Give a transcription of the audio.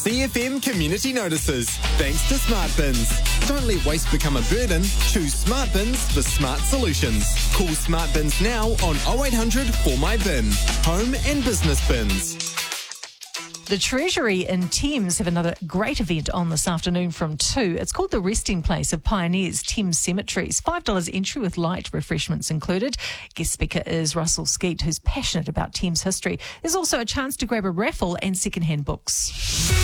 CFM Community Notices. Thanks to Smart Bins. Don't let waste become a burden. Choose Smart Bins for smart solutions. Call Smart Bins now on 0800 For My Bin. Home and business bins. The Treasury in Thames have another great event on this afternoon from 2. It's called the Resting Place of Pioneers, Thames Cemeteries. $5 entry with light refreshments included. Guest speaker is Russell Skeet, who's passionate about Thames history. There's also a chance to grab a raffle and second-hand books.